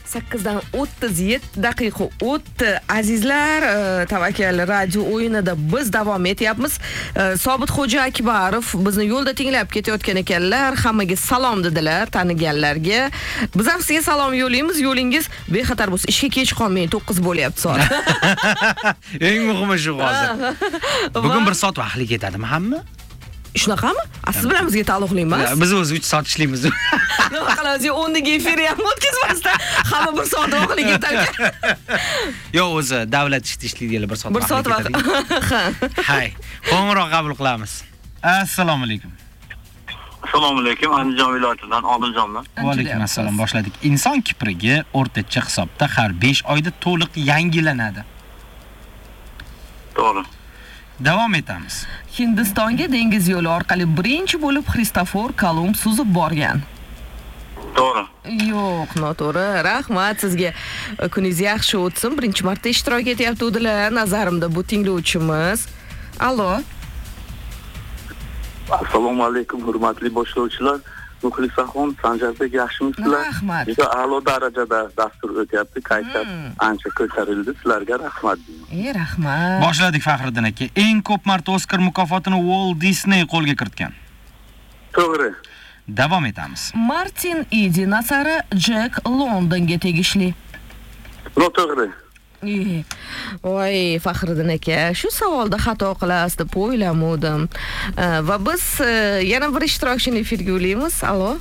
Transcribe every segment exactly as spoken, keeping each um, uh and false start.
sakkizdan o'ttiz yetti daqiqa o'tdi. Azizlar, Tavakkal radio o'yinida biz davom etyapmiz. Sobit Xo'ja Akbarov bizni yo'lda tinglab ketayotgan ekanlar. Hammaga salom dedilar, taniganlarga. Biz ham sizga salom yo'laymiz. Yo'lingiz bexatar bo'lsin. Ishga kech qolmang, to'qqiz bo'lyapti soat. Eng muhimi shu hozir. Bugun bir soat vaqtli ketadimi hamma? Shunaqami? Siz bilan bizga taalluqli emas? Biz o'zi uch soat ishlaymiz. Nima qilamiz? o'ndaga efir ham o'tkazmasdan hamma bir soat vaqtli ketar ekan. Yo'q, o'zi davlat ishida ishlaydilar bir soat vaqtli ketadi. bir soat vaqt. Hay, qo'ng'iroq qabul qilamiz. Assalomu alaykum. Assalomu alaykum. Andijon viloyatidan Odiljonman. Va alaykum assalom. Boshladik. Inson kiprigi o'rtacha hisobda har besh oyda to'liq yangilanadi. To'g'ri. Davom etamiz. Hindistonga dengiz yo'li orqali birinchi bo'lib Kristofor Kolumb suzib borgan. To'g'ri. Yo'q, noto'g'ri. Rahmat sizga. Kuningiz yaxshi o'tsin. Birinchi marta ishtirok etyapti udilar. Nazarimda bu tinglovchimiz. Allo. Assalomu alaykum, hurmatli boshlovchilar. Muxlisaxon, Sanjarbek, yaxshimisizlar? Rahmat. Juda a'lo darajada dastur o'tyapti. Kayfiyat ancha ko'tarildi. Sizlarga rahmat deyman. Ey, rahmat. Boshladik Faxriddin aka. Eng ko'p marta Oscar mukofotini Walt Disney qo'lga kiritgan. To'g'ri. Davom etamiz. Martin Eden asari Jack Londonga tegishli. Noto'g'ri. Voy, Faxriddin aka, shu savolda xato qilasiz deb o'ylamadim. Va biz yana bir ishtirokchini efirga yo'laymiz. Allo.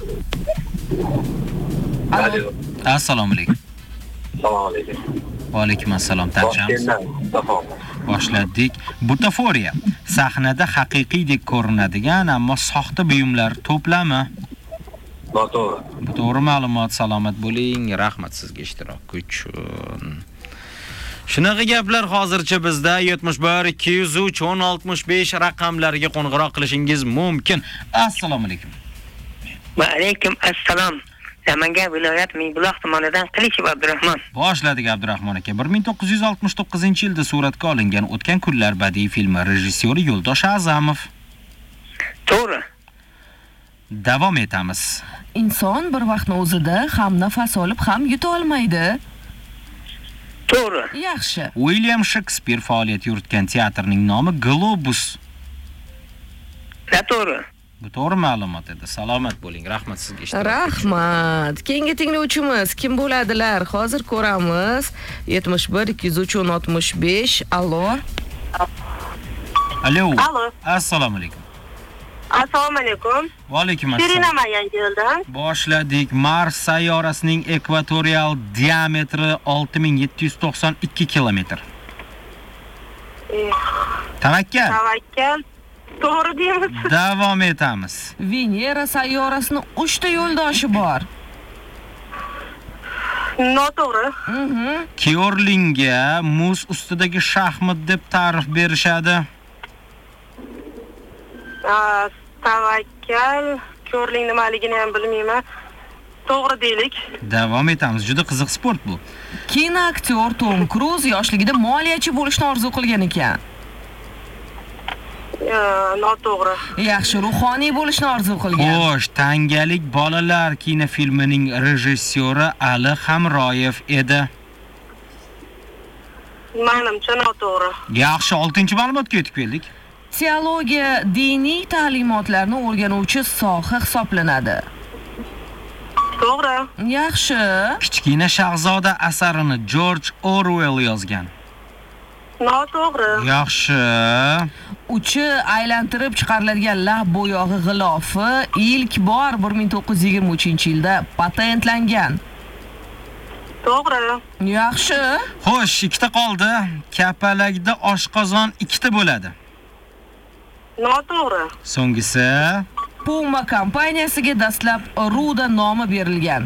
Allo. Assalomu alaykum. Assalomu alaykum. Va alaykum assalom. Tanishamiz. Boshladik. Butaforiya. Sahnada haqiqiydek ko'rinadigan, ammo soxta buyumlar to'plami. Noto'g'ri. Bu to'g'ri ma'lumot. Salomat bo'ling. Rahmat sizga ishtirok uchun. Shunaqa gaplar hozircha bizda yetmish bir ikki yuz uch o'n oltmish besh raqamlariga qo'ng'iroq qilishingiz mumkin. Assalomu alaykum. Va alaykum assalom. Namangan viloyat Mingbuloq tumanidan Qilishev Abdurahmon. Boshladik Abdurahmon aka. bir ming to'qqiz yuz oltmish to'qqizinchi yilda suratga olingan O'tgan kunlar badiiy filmi rejissyori Yo'ldosh A'zamov. To'g'ri. Davom etamiz. Inson bir vaqtni o'zida ham nafas olib, ham yuta olmaydi. To'g'ri. Yaxshi. William Shakespeare faoliyat yuritgan teatrning nomi Globus. To'g'ri. Bu to'g'ri ma'lumot edi. Salomat bo'ling. Rahmat sizga ishtirok. Rahmat. Keyingi tinglovchimiz kim bo'ladilar? Hozir ko'ramiz. yetmish bir ikki yuz uch o'n oltmish besh. Allo. Allo. Allo. Assalomu alaykum. Assalomu alaykum. Va alaykum assalom. Shirinaman yangi yo'ldan. Boshladik. Mars sayyorasining ekvatorial diametri olti ming yetti yuz to'qson ikki kilometr. Tavakkal. Tavakkal. To'g'ri deymiz. Davom etamiz. Venera sayyorasining uchta yo'ldoshi bor. Noto'g'ri. Mhm. Kyorlingga muz ustidagi shaxmat deb ta'rif berishadi. Tavakkal. Kyorling nimaligini ham bilmayman. To'g'ri deylik. Davom etamiz. Juda qiziq sport bu. Kino aktyor Tom Cruise yoshligida moliyachi bo'lishni orzu qilgan ekan. Noto'g'ri. Yaxshi, ruhoniy bo'lishni orzu qilgan. Xo'sh, Tangalik bolalar kinofilmining rejissyori Ali Hamroyev edi. Menimcha noto'g'ri. Yaxshi, oltinchi ma'lumotga yetib keldik. Teologiya diniy ta'limotlarni o'rganuvchi soha hisoblanadi. To'g'ri. Yaxshi. Kichkina shahzoda asarini George Orwell yozgan. Noto'g'ri. Yaxshi. Uchi aylantirib chiqariladigan lab bo'yog'i g'ilofi ilk bor bir ming to'qqiz yuz yigirma uchinchi yilda patentlangan. To'g'ri. Yaxshi. Xo'sh, ikkita qoldi. Kapalakda oshqozon ikkita bo'ladi. Noto'g'ri. So'nggisi Puma kompaniyasiga dastlab Ruda nomi berilgan.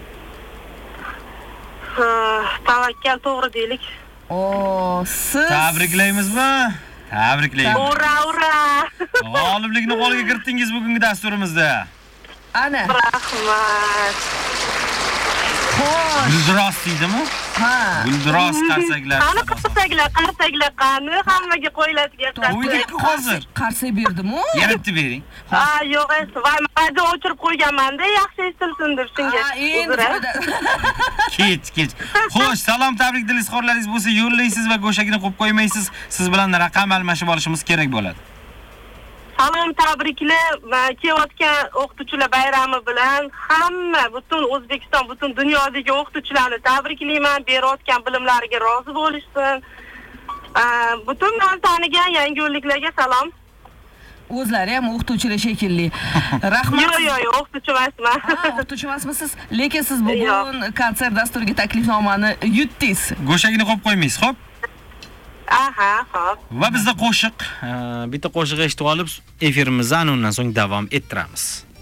Tavakkal to'g'ri deylik. O, siz tabriklaymizmi? Tabriklaymiz. Ura, ura. G'oliblikni qo'lga kiritdingiz bugungi dasturimizda. Ana. Rahmat. Xo'sh, Guldiros deydimi? Ha. Guldiros qarsaklar. Qani qarsaklar, qarsaklar qani hammaga qo'yiladigan Qo'ydik hozir. Qarsak berdim-ku. Yaratib bering. Ha, yo'q, va radio o'chirib qo'yganman-da, yaxshi eshitilsin deb shunga. Ha, endi Kech, kech. Xo'sh, salom, tabrik dil izhorlaringiz bo'lsa yo'llaysiz va go'shagini qo'yib qo'ymaysiz. Siz bilan raqam almashib olishimiz kerak bo'ladi. Salom, tabriklar va kelayotgan o'qituvchilar bayrami bilan hamma butun O'zbekiston, butun dunyodagi o'qituvchilarni tabriklayman. Berayotgan bilimlariga rozi bo'lishsin. Butun meni tanigan yangi yo'lliklarga salom. O'zlari ham o'qituvchilar shekilli. Rahmat. Yo'q, yo'q, yo'q, o'qituvchi emasman. Ha, o'qituvchi emasmisiz? Lekin siz bugun konsert dasturiga taklifnomani yutdingiz. Go'shagini qo'yib qo'ymaysiz, xo'p? Aha, xo'p. Va bizda qo'shiq, bitta qo'shiq eshitib olib, efirimizni undan so'ng davom ettiramiz.